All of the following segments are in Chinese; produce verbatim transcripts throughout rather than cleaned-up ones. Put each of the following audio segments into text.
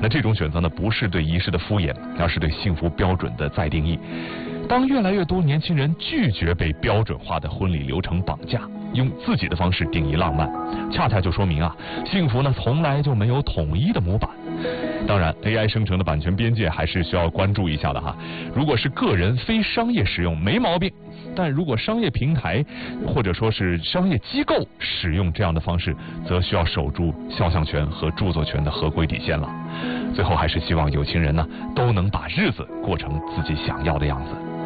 那这种选择呢，不是对仪式的敷衍，而是对幸福标准的再定义。当越来越多年轻人拒绝被标准化的婚礼流程绑架，用自己的方式定义浪漫，恰恰就说明啊，幸福呢从来就没有统一的模板。当然 A I 生成的版权边界还是需要关注一下的哈。如果是个人非商业使用没毛病，但如果商业平台或者说是商业机构使用这样的方式，则需要守住肖像权和著作权的合规底线了。最后还是希望有情人呢都能把日子过成自己想要的样子。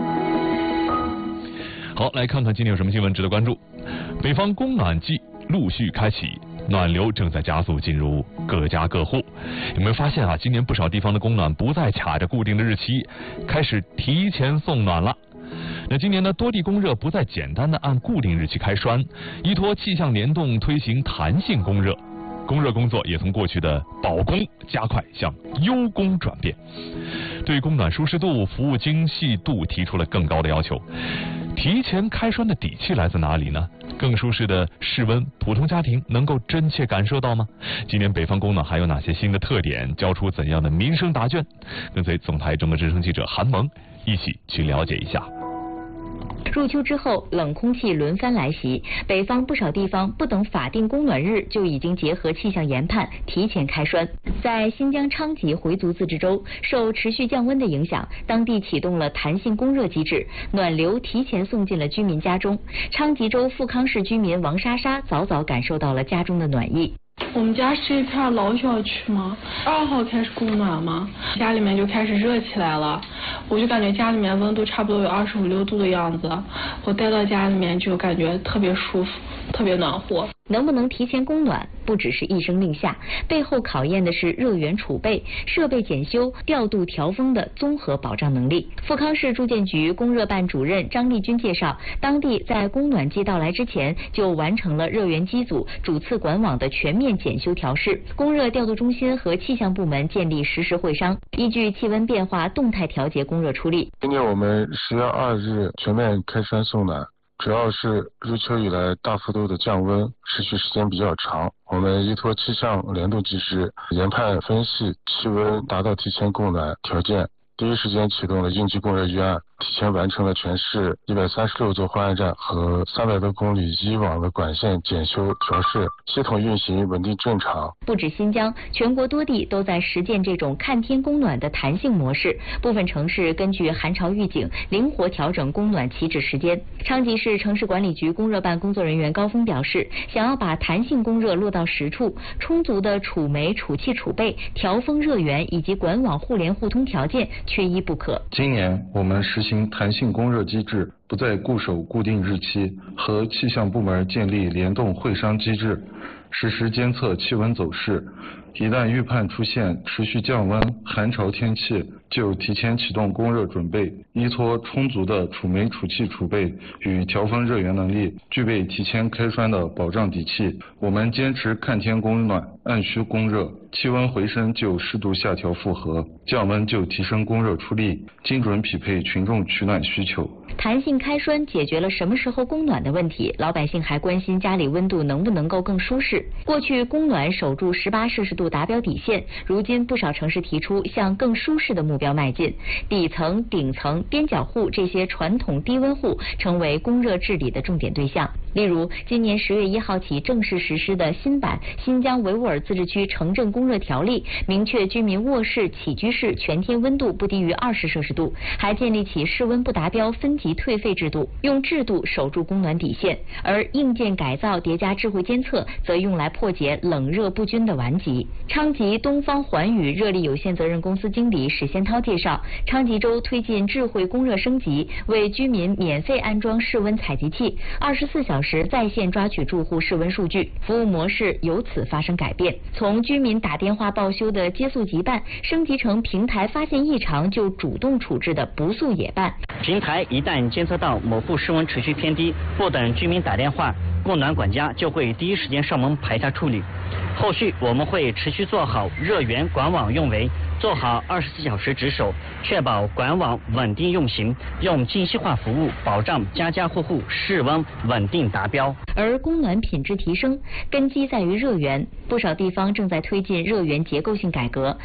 好，来看看今天有什么新闻值得关注。北方供暖季陆续开启，暖流正在加速进入各家各户。有没有发现啊，今年不少地方的供暖不再卡着固定的日期，开始提前送暖了。那今年呢，多地供热不再简单的按固定日期开栓，依托气象联动推行弹性供热，供热工作也从过去的保供加快向优供转变，对供暖舒适度、服务精细度提出了更高的要求。提前开栓的底气来自哪里呢？更舒适的室温，普通家庭能够真切感受到吗？今年北方供暖还有哪些新的特点？交出怎样的民生答卷？跟随总台中国之声记者韩萌一起去了解一下。 入秋之后，冷空气轮番来袭，北方不少地方不等法定供暖日就已经结合气象研判提前开栓。在新疆昌吉回族自治州，受持续降温的影响，当地启动了弹性供热机制，暖流提前送进了居民家中。昌吉州富康市居民王莎莎早早感受到了家中的暖意。 我们家是一片老小区嘛，二号开始供暖嘛，家里面就开始热起来了，我就感觉家里面温度差不多有二十五六度的样子，我待到家里面就感觉特别舒服，特别暖和。 能不能提前供暖，不只是一声令下，背后考验的是热源储备、设备检修、调度调峰的综合保障能力。富康市住建局供热办主任张丽君介绍，当地在供暖季到来之前就完成了热源机组、主次管网的全面检修调试，供热调度中心和气象部门建立实时会商，依据气温变化动态调节供热出力。 今年我们十月二日全面开栓送暖，主要是入秋以来大幅度的降温，持续时间比较长。我们依托气象联动机制，研判分析气温达到提前供暖条件，第一时间启动了应急供热预案，提前完成了全市一百三十六座换氨站和三百多公里以往的管线检修调试，系统运行稳定正常。 不止新疆，全国多地都在实践这种看天供暖的弹性模式。部分城市根据寒潮预警，灵活调整供暖起止时间。昌吉市城市管理局供热办工作人员高峰表示，想要把弹性供热落到实处，充足的储煤、储气储备、调峰热源以及管网互联互通条件缺一不可。 今年我们实行弹性供热机制，不再固守固定日期，和气象部门建立联动会商机制，实时监测气温走势。一旦预判出现持续降温、寒潮天气，就提前启动供热准备，依托充足的储煤储气储备与调峰热源能力，具备提前开栓的保障底气。我们坚持看天供暖，按需供热，气温回升就适度下调负荷，降温就提升供热出力，精准匹配群众取暖需求。 弹性开栓解决了什么时候供暖的问题，老百姓还关心家里温度能不能够更舒适。过去供暖守住十八摄氏度达标底线，如今不少城市提出向更舒适的目标迈进，底层、顶层、边角户这些传统低温户成为供热治理的重点对象。例如，今年十月一号起正式实施的新版《新疆维吾尔自治区城镇供热条例》，明确居民卧室、起居室全天温度不低于二十摄氏度，还建立起室温不达标分级退费制度，用制度守住供暖底线。而硬件改造叠加智慧监测，则用来破解冷热不均的顽疾。昌吉东方环宇热力有限责任公司经理史先涛介绍，昌吉州推进智慧供热升级，为居民免费安装室温采集器，二十四小时在线抓取住户室温数据，服务模式由此发生改变。从居民打电话报修的接速急办，升级成平台发现异常就主动处置的不速也办。 平台一旦监测到某户室温持续偏低，不等居民打电话，供暖管家就会第一时间上门排查处理。后续我们会持续做好热源管网用维，做好二十四小时值守，确保管网稳定运行，用精细化服务保障家家户户室温稳定达标。 而供暖品质提升根基在于热源，不少地方正在推进热源结构性改革。